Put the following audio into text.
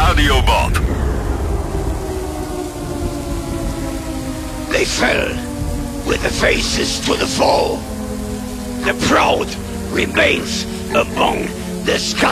radioband. They fell with their faces to the foe. The proud remains among the sky.